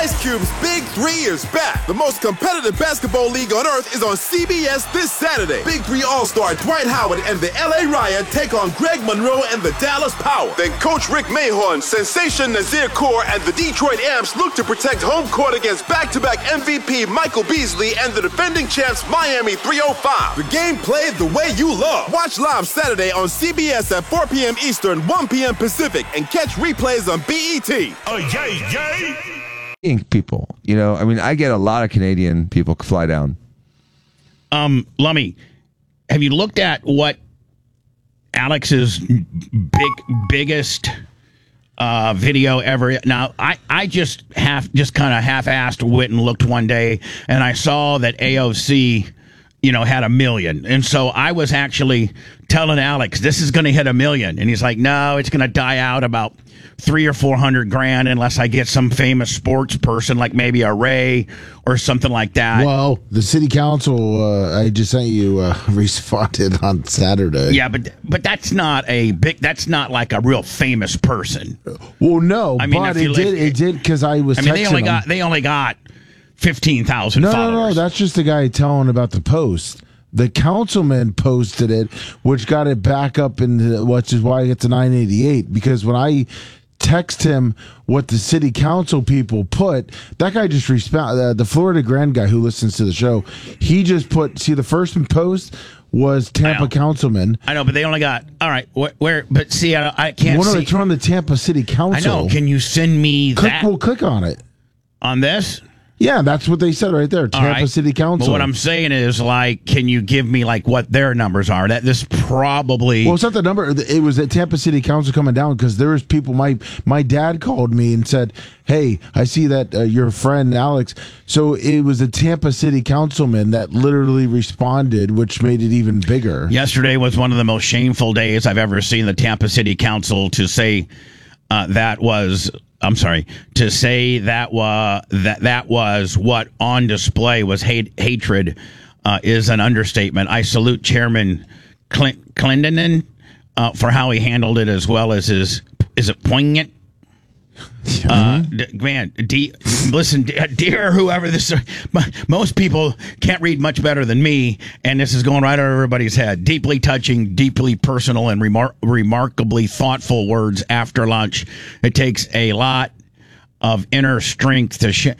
Ice Cube's Big 3 is back. The most competitive basketball league on earth is on CBS this Saturday. Big 3 All-Star Dwight Howard and the LA Riot take on Greg Monroe and the Dallas Power. Then Coach Rick Mahorn, Sensation Nazir Kaur, and the Detroit Amps look to protect home court against back-to-back MVP Michael Beasley and the defending champs Miami 305. The game played the way you love. Watch live Saturday on CBS at 4 p.m. Eastern, 1 p.m. Pacific, and catch replays on BET. Oh, yay, yay! People, I get a lot of Canadian people fly down. Lummy, have you looked at what Alex's biggest video ever? Now, I just kind of half-assed went and looked one day, and I saw that AOC, had 1 million, and so I was actually telling Alex, this is going to hit 1 million, and he's like, no, it's going to die out about 300 or 400 grand unless I get some famous sports person like maybe a Ray or something like that. Well, the city council I just sent you responded on Saturday. Yeah, but that's not like a real famous person. Well, no, I mean, but it did because I was. I mean, they only got 15,000 followers. No, that's just the guy telling about the post. The councilman posted it, which got it back up, which is why I get to 988. Because when I text him what the city council people put, that guy just responded. The Florida Grand guy who listens to the show, he just put. See, the first post was Tampa councilman. I know, but they only got all right. Where? But see, I can't. It's from the Tampa City Council. I know. Can you send me that? We'll click on it. On this. Yeah, that's what they said right there. Tampa City Council. But what I'm saying is, can you give me what their numbers are? That this probably. Well, it's not the number. It was at Tampa City Council coming down because there was people. My dad called me and said, "Hey, I see that your friend Alex." So it was a Tampa City Councilman that literally responded, which made it even bigger. Yesterday was one of the most shameful days I've ever seen the Tampa City Council to say that was. I'm sorry, to say that was what on display was hatred is an understatement. I salute Chairman Clendenin for how he handled it, as well as is it poignant? Man, listen, dear whoever this, most people can't read much better than me, and this is going right over everybody's head. Deeply touching, deeply personal, and remarkably thoughtful words after lunch. It takes a lot of inner strength to share.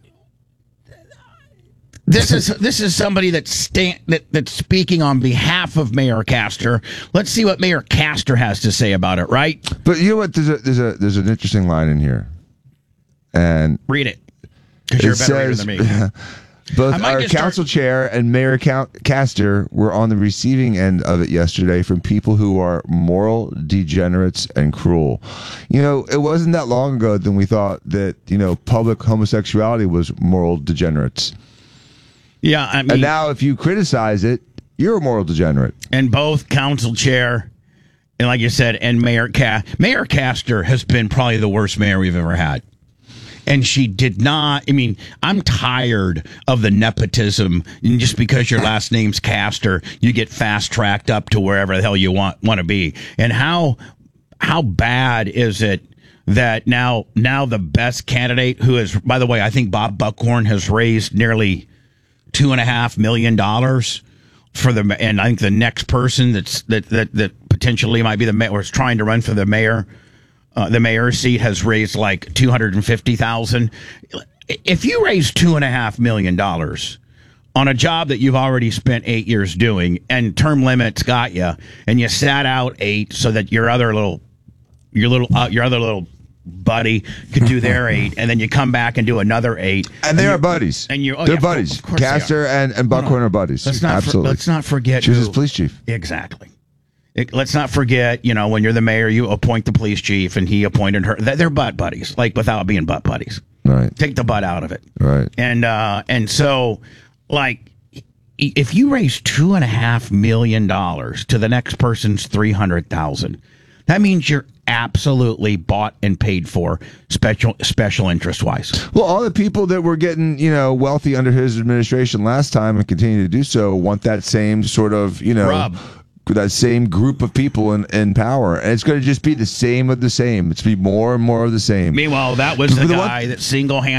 This is somebody that's speaking on behalf of Mayor Castor. Let's see what Mayor Castor has to say about it, right? But you know what? There's an interesting line in here, and read it because you're a better reader than me. Both our council chair and Mayor Castor were on the receiving end of it yesterday from people who are moral degenerates and cruel. It wasn't that long ago that we thought that public homosexuality was moral degenerates. Yeah, I mean, and now if you criticize it, you're a moral degenerate. And both council chair, and like you said, and Mayor Castor has been probably the worst mayor we've ever had. And she did not. I mean, I'm tired of the nepotism. And just because your last name's Castor, you get fast tracked up to wherever the hell you want to be. And how bad is it that now the best candidate, who is, by the way, I think Bob Buckhorn has raised nearly $2.5 million for and I think the next person that potentially might be the mayor or is trying to run for the mayor's seat has raised like $250,000. If you raise $2.5 million on a job that you've already spent 8 years doing, and term limits got you, and you sat out 8 so that your other little buddy could do their 8, and then you come back and do another 8, and they are buddies. And they're buddies. Castor and Buckhorn are buddies. Absolutely. Let's not forget. She was his police chief. Exactly. Let's not forget. When you're the mayor, you appoint the police chief, and he appointed her. They're butt buddies, without being butt buddies. Right. Take the butt out of it. Right. And so, if you raise $2.5 million to the next person's $300,000, that means you're absolutely bought and paid for special interest wise. Well, all the people that were getting, wealthy under his administration last time and continue to do so want that same sort of, rub. That same group of people in power. And it's going to just be the same of the same. It's going to be more and more of the same. Meanwhile, that was the guy that single-handedly